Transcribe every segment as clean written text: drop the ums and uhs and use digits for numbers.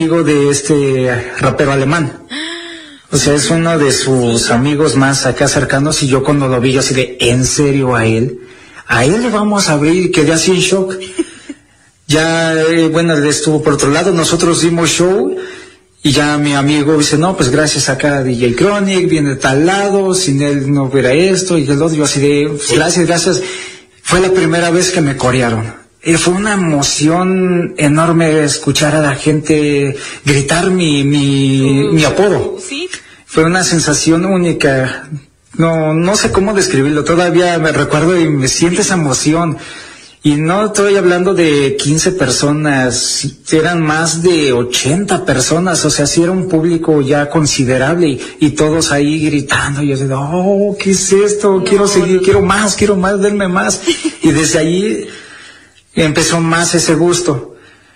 amigo de este rapero alemán. O sea, es uno de sus amigos más acá cercanos, y yo cuando lo vi, yo así de, ¿en serio a él le vamos a abrir? Y quedé así en shock. Ya, bueno, él estuvo por otro lado, nosotros dimos show, y ya mi amigo dice, no, pues gracias acá a DJ Chronic, viene de tal lado, sin él no hubiera esto, y el otro, yo así de, pues, gracias. Fue la primera vez que me corearon. Fue una emoción enorme escuchar a la gente gritar mi apodo. Sí. Fue una sensación única. No sé cómo describirlo. Todavía me recuerdo y me siento esa emoción. Y no estoy hablando de 15 personas, eran más de 80 personas, o sea, sí era un público ya considerable, y todos ahí gritando, y yo decía, oh, ¿qué es esto? Quiero seguir, quiero más, denme más. Y desde ahí empezó más ese gusto.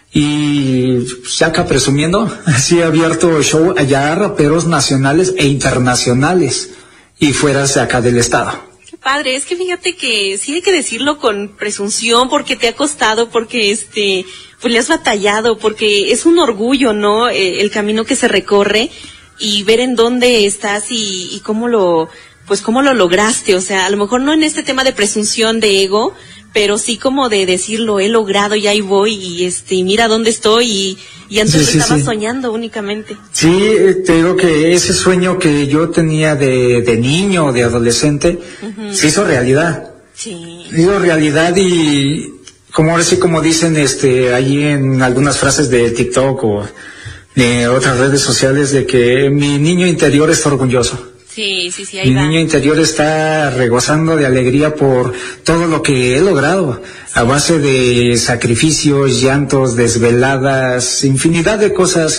Y ya acá presumiendo, sí he abierto show allá a raperos nacionales e internacionales, y fuera de acá del estado. Padre, es que fíjate que sí hay que decirlo con presunción, porque te ha costado, porque pues le has batallado, porque es un orgullo, ¿no? El camino que se recorre, y ver en dónde estás y cómo lo lograste. O sea, a lo mejor no en este tema de presunción de ego, pero sí como de decirlo, he logrado y ahí voy, y mira dónde estoy, y antes estaba soñando únicamente. Sí, te digo que ese sueño que yo tenía de niño, de adolescente, se hizo realidad. Sí. Se hizo realidad, y como ahora sí, como dicen allí en algunas frases de TikTok o de otras redes sociales, de que mi niño interior está orgulloso. Sí, ahí Mi va. niño interior está regozando de alegría por todo lo que he logrado, a base de sacrificios, llantos, desveladas, infinidad de cosas,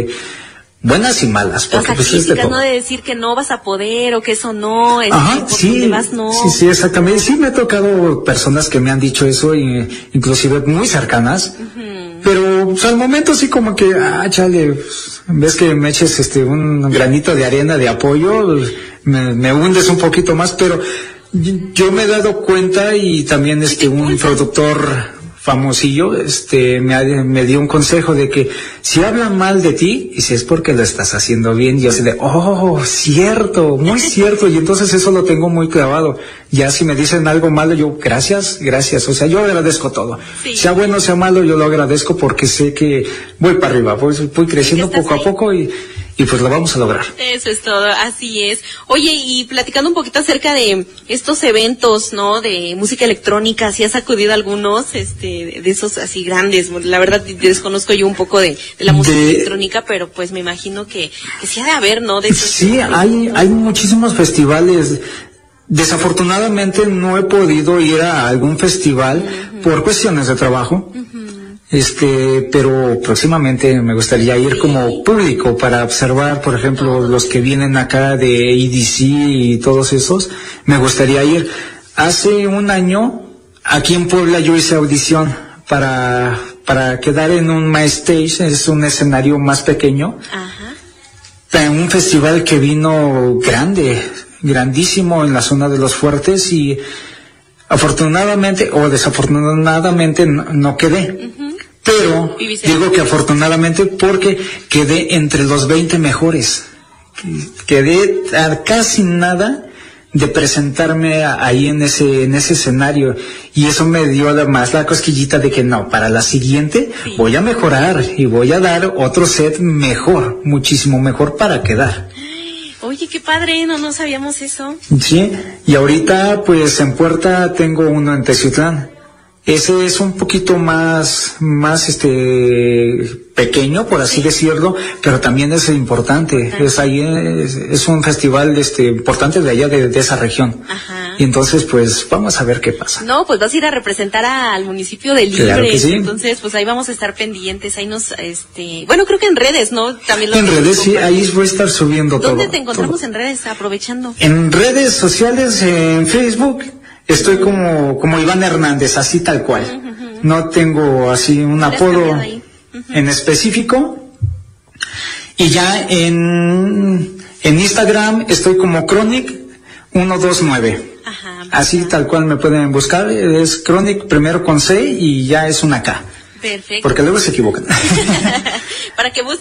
buenas y malas. Porque las críticas, no de decir que no vas a poder, o que eso no, ajá, por sí, donde vas no. Sí, exactamente. Sí me ha tocado personas que me han dicho eso, inclusive muy cercanas. Pero pues, al momento sí como que, chale, pues, ves que me eches un granito de arena de apoyo, me hundes un poquito más, pero yo me he dado cuenta, y también un productor famosillo, me dio un consejo de que si hablan mal de ti, y si es porque lo estás haciendo bien, yo así de, cierto, muy cierto, y entonces eso lo tengo muy clavado. Ya si me dicen algo malo, yo, gracias, o sea, yo agradezco todo. Sí. Sea bueno, sea malo, yo lo agradezco, porque sé que voy para arriba, voy creciendo poco a poco, y pues lo vamos a lograr. Eso es todo, así es. Oye, y platicando un poquito acerca de estos eventos, ¿no? De música electrónica, si has acudido a algunos, de esos así grandes. La verdad, desconozco yo un poco de la música electrónica, pero pues me imagino que sí ha de haber, ¿no? Sí, hay muchísimos festivales. Desafortunadamente no he podido ir a algún festival por cuestiones de trabajo. Pero próximamente me gustaría ir como público para observar, por ejemplo, los que vienen acá de EDC y todos esos. Me gustaría ir. Hace un año, aquí en Puebla, yo hice audición para quedar en un MyStage, es un escenario más pequeño. Ajá. Un festival que vino grandísimo en la zona de Los Fuertes, y afortunadamente o desafortunadamente no quedé. Pero digo que afortunadamente, porque quedé entre los 20 mejores. Quedé a casi nada de presentarme ahí en ese escenario, y eso me dio además la cosquillita de que no, para la siguiente voy a mejorar y voy a dar otro set mejor, muchísimo mejor, para quedar. Oye, qué padre, no sabíamos eso. Sí, y ahorita pues en puerta tengo uno en Teciutlán. Ese es un poquito más pequeño, por así decirlo, pero también es importante. Es un festival importante de allá de esa región. Ajá. Y entonces pues vamos a ver qué pasa. No, pues vas a ir a representar al municipio de Libres. Claro que sí. Entonces pues ahí vamos a estar pendientes. Ahí bueno, creo que en redes, ¿no? También en redes, sí, ahí voy a estar subiendo todo. ¿Dónde te encontramos en redes, aprovechando? En redes sociales, en Facebook. Estoy como Iván Hernández, así tal cual. No tengo así un apodo en específico. Y ya en Instagram estoy como Chronic 129. Ajá, así tal cual me pueden buscar. Es Chronic primero con C y ya es una K. Perfecto. Porque luego se equivocan. Para que busquen